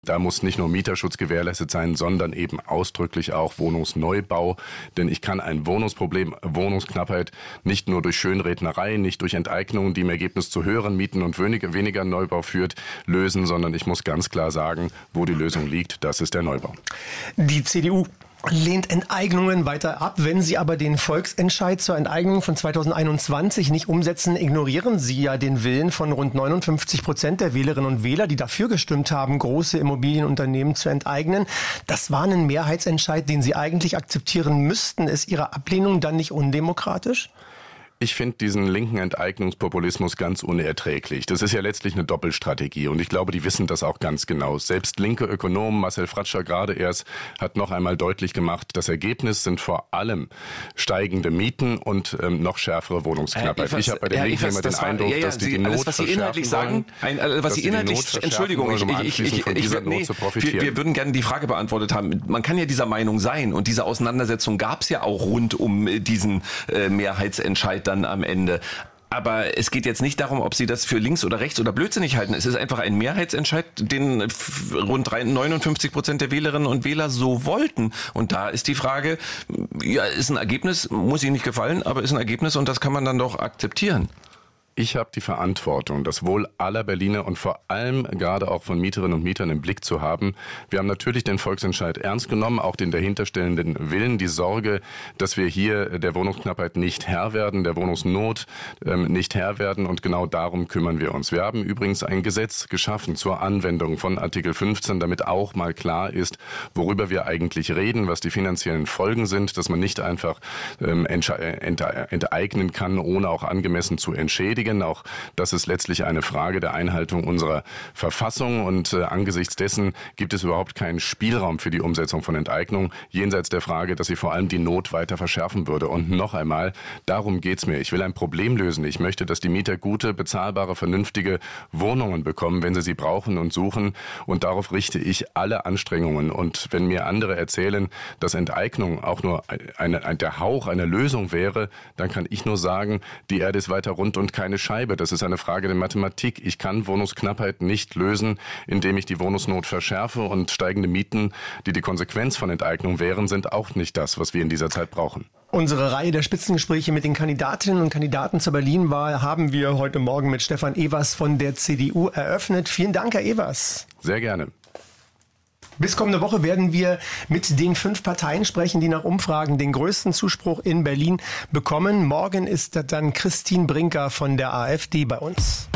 Da muss nicht nur Mieterschutz gewährleistet sein, sondern eben ausdrücklich auch Wohnungsneubau. Denn ich kann ein Wohnungsproblem, Wohnungsknappheit nicht nur durch Schönrednerei, nicht durch Enteignungen, die im Ergebnis zu höheren Mieten und weniger Neubau führt, lösen, sondern ich muss ganz klar sagen, wo die Lösung liegt, das ist der Neubau. Die CDU lehnt Enteignungen weiter ab. Wenn Sie aber den Volksentscheid zur Enteignung von 2021 nicht umsetzen, ignorieren Sie ja den Willen von rund 59% der Wählerinnen und Wähler, die dafür gestimmt haben, große Immobilienunternehmen zu enteignen. Das war ein Mehrheitsentscheid, den Sie eigentlich akzeptieren müssten. Ist Ihre Ablehnung dann nicht undemokratisch? Ich finde diesen linken Enteignungspopulismus ganz unerträglich. Das ist ja letztlich eine Doppelstrategie und ich glaube, die wissen das auch ganz genau. Selbst linke Ökonom Marcel Fratscher gerade erst hat noch einmal deutlich gemacht, das Ergebnis sind vor allem steigende Mieten und noch schärfere Wohnungsknappheit. Ich habe bei den Linken immer den Eindruck, dass die Not was Sie inhaltlich sagen, was Sie inhaltlich, Entschuldigung, wir würden gerne die Frage beantwortet haben. Man kann ja dieser Meinung sein und diese Auseinandersetzung gab es ja auch rund um diesen Mehrheitsentscheid dann am Ende. Aber es geht jetzt nicht darum, ob Sie das für links oder rechts oder blödsinnig halten. Es ist einfach ein Mehrheitsentscheid, den rund 59% der Wählerinnen und Wähler so wollten. Und da ist die Frage, ja, ist ein Ergebnis, muss Ihnen nicht gefallen, aber ist ein Ergebnis und das kann man dann doch akzeptieren. Ich habe die Verantwortung, das Wohl aller Berliner und vor allem gerade auch von Mieterinnen und Mietern im Blick zu haben. Wir haben natürlich den Volksentscheid ernst genommen, auch den dahinterstellenden Willen, die Sorge, dass wir hier der Wohnungsknappheit nicht Herr werden, der Wohnungsnot nicht Herr werden und genau darum kümmern wir uns. Wir haben übrigens ein Gesetz geschaffen zur Anwendung von Artikel 15, damit auch mal klar ist, worüber wir eigentlich reden, was die finanziellen Folgen sind, dass man nicht einfach enteignen kann, ohne auch angemessen zu entschädigen. Auch das ist letztlich eine Frage der Einhaltung unserer Verfassung und angesichts dessen gibt es überhaupt keinen Spielraum für die Umsetzung von Enteignung, jenseits der Frage, dass sie vor allem die Not weiter verschärfen würde. Und noch einmal, darum geht's mir. Ich will ein Problem lösen. Ich möchte, dass die Mieter gute, bezahlbare, vernünftige Wohnungen bekommen, wenn sie brauchen und suchen. Und darauf richte ich alle Anstrengungen. Und wenn mir andere erzählen, dass Enteignung auch nur der Hauch einer Lösung wäre, dann kann ich nur sagen, die Erde ist weiter rund und keine Scheibe. Das ist eine Frage der Mathematik. Ich kann Wohnungsknappheit nicht lösen, indem ich die Wohnungsnot verschärfe und steigende Mieten, die die Konsequenz von Enteignung wären, sind auch nicht das, was wir in dieser Zeit brauchen. Unsere Reihe der Spitzengespräche mit den Kandidatinnen und Kandidaten zur Berlin-Wahl haben wir heute Morgen mit Stefan Evers von der CDU eröffnet. Vielen Dank, Herr Evers. Sehr gerne. Bis kommende Woche werden wir mit den 5 Parteien sprechen, die nach Umfragen den größten Zuspruch in Berlin bekommen. Morgen ist dann Christine Brinker von der AfD bei uns.